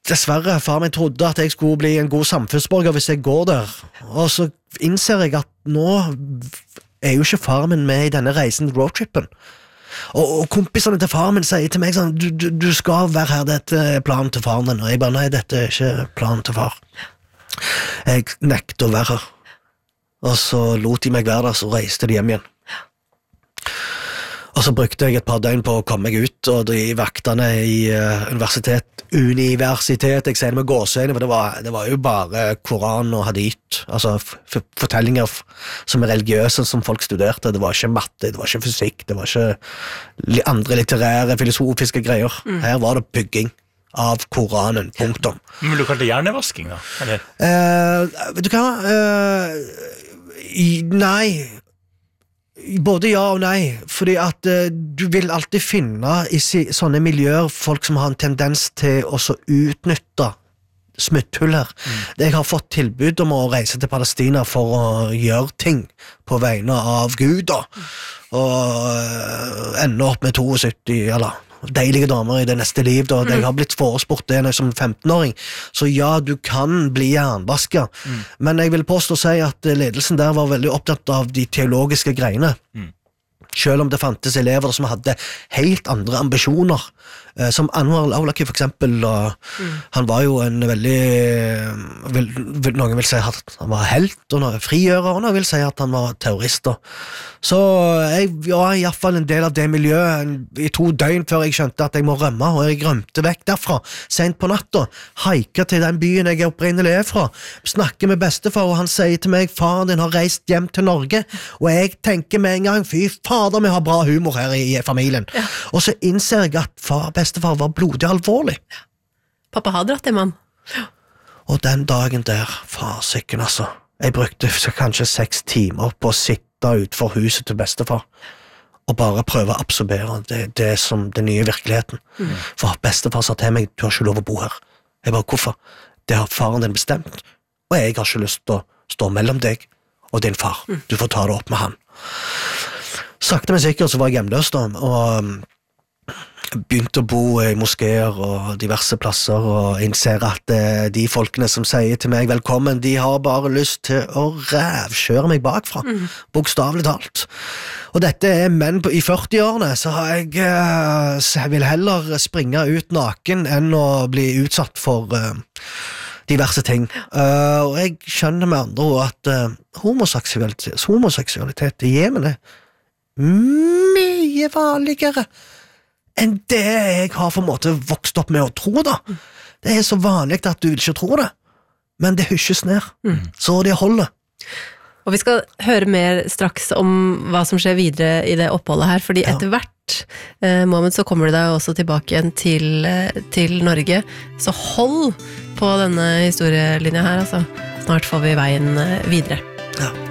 dessverre, far min trodde at jeg skulle bli en god samfunnsborger hvis jeg går der, og så innser jeg at nå jo ikke far min med i denne reisen roadtrippen, og kompisene til far min sier til meg sånn, du skal være her, dette planen til faren din, og jeg bare, nei, dette ikke planen til far. Jeg nekter å være her, og så lot de meg være der, så reiste de hjem igjen. Og så brukte jeg et par døgn på å komme meg ut, og de vaktene i universitet, jeg sier det med gåseøyne, for det var jo bare Koran og hadith, altså fortellinger som religiøse som folk studerte, det var ikke matte, det var ikke fysikk, det var ikke andre litterære, filosofiske greier. Her var det bygging av Koranen, punktum. Men vil du kalle det hjernevasking da? Eller? Vet du hva? Nei, både ja og nei, fordi at du vil alltid finne i sånne miljøer folk som har en tendens til å så utnytte smutthuller. Jeg har fått tilbud om å reise til Palestina for å gjøre ting på vegne av Gud da, og ende opp med 72, eller deilige damer i det neste liv da. Jeg har blitt foresport det som 15-åring, så ja, du kan bli jernvasket, men jeg vil påstå å si at ledelsen der var veldig opptatt av de teologiske greiene, selv om det fantes elever som hadde helt andre ambisjoner, som Anwar al-Awlaki for eksempel, han var jo en noen vil si at han var helt, og frigjører, og noen vil si at han var terrorist. Så jeg var i hvert fall en del av det miljøet i 2 døgn før jeg skjønte at jeg må rømme, og jeg rømte vekk derfra, sent på natta, haika til den byen jeg opprinnelig fra, snakker med bestefar, og han sier til meg, faren din har reist hjem til Norge, og jeg tenker med en gang, fy fader, vi har bra humor her i familien. Og så innser jeg at bestefar var blodig alvorlig. Pappa har dratt hjem han. Og den dagen der, farsikken altså, jeg brukte kanskje 6 timer på å sitte utenfor huset til bestefar, og bare prøve å absorbere det som den nye virkeligheten. For bestefar sa til meg, du har ikke lov å bo her. Jeg bare, hvorfor? Det har faren din bestemt, og jeg har ikke lyst til å stå mellom deg og din far. Du får ta det opp med han. Sakte men sikkert så var jeg hjemløs da, og begynte å bo i moskéer og diverse plasser, og innser at de folkene som sier til meg velkommen, de har bare lyst til å rævkjøre meg bakfra, bokstavelig talt. Og dette menn i 40-årene, så jeg vil heller springe ut naken enn å bli utsatt for diverse ting. Og jeg skjønner med andre ord at homoseksualitet i Jemen mye vanligere enn det jeg har for en måte vokst opp med å tro da. Det så vanlig at du ikke tror det, men det hysjes ned, så det holder. Og vi skal høre mer straks om hva som skjer videre i det oppholdet her, fordi etter hvert, Mohammed, så kommer du deg også tilbake igjen til Norge, så hold på denne historielinja her, altså. Snart får vi veien videre. Ja.